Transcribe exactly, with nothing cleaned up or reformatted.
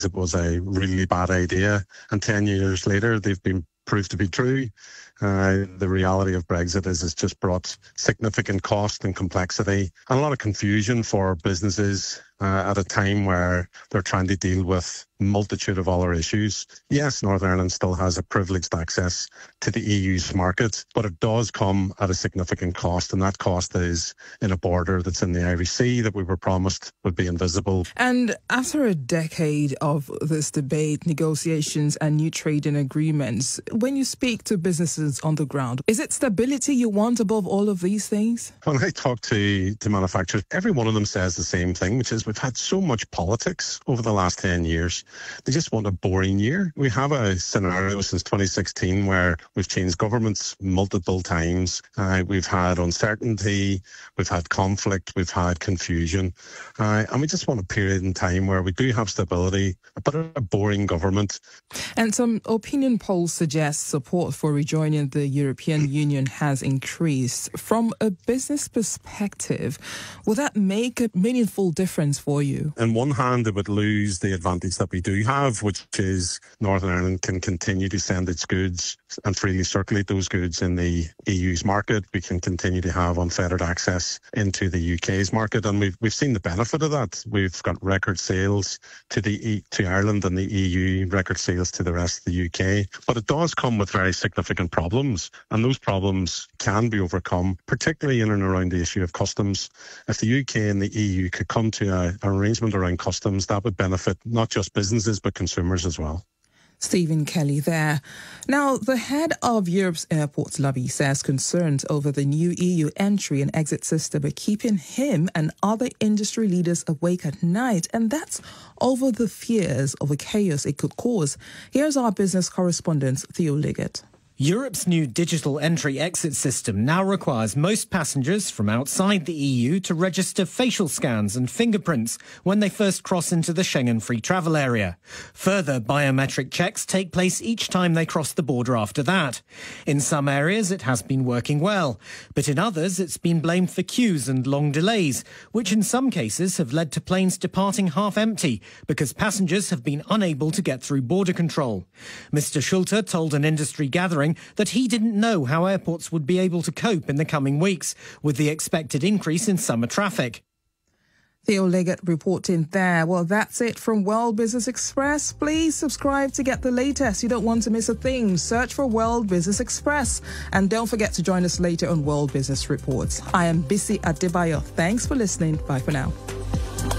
it was a really bad idea. And ten years later, they've been proved to be true. Uh, the reality of Brexit is it's just brought significant cost and complexity and a lot of confusion for businesses uh, at a time where they're trying to deal with a multitude of other issues. Yes, Northern Ireland still has a privileged access to the E U's market, but it does come at a significant cost, and that cost is in a border that's in the Irish Sea that we were promised would be invisible. And after a decade of this debate, negotiations and new trading agreements, when you speak to businesses on the ground, is it stability you want above all of these things? When I talk to, to manufacturers, every one of them says the same thing, which is we've had so much politics over the last ten years. They just want a boring year. We have a scenario since twenty sixteen where we've changed governments multiple times. Uh, we've had uncertainty, we've had conflict, we've had confusion. Uh, and we just want a period in time where we do have stability, but a boring government. And some opinion polls suggest support for rejoining the European Union has increased. From a business perspective, will that make a meaningful difference for you? On one hand, it would lose the advantage that we do have, which is Northern Ireland can continue to send its goods and freely circulate those goods in the E U's market. We can continue to have unfettered access into the U K's market, and we've we've seen the benefit of that. We've got record sales to the e, to Ireland and the E U, record sales to the rest of the U K. But it does come with very significant problems, and those problems can be overcome, particularly in and around the issue of customs. If the U K and the E U could come to a, an arrangement around customs, that would benefit not just businesses but consumers as well. Stephen Kelly there. Now, the head of Europe's airports lobby says concerns over the new E U entry and exit system are keeping him and other industry leaders awake at night, and that's over the fears of the chaos it could cause. Here's our business correspondent, Theo Liggett. Europe's new digital entry-exit system now requires most passengers from outside the E U to register facial scans and fingerprints when they first cross into the Schengen free travel area. Further biometric checks take place each time they cross the border after that. In some areas it has been working well, but in others it's been blamed for queues and long delays, which in some cases have led to planes departing half empty because passengers have been unable to get through border control. Mister Schulte told an industry gathering that he didn't know how airports would be able to cope in the coming weeks with the expected increase in summer traffic. Theo Liggett reporting there. Well, that's it from World Business Express. Please subscribe to get the latest. You don't want to miss a thing. Search for World Business Express. And don't forget to join us later on World Business Reports. I am Bisi Adebayo. Thanks for listening. Bye for now.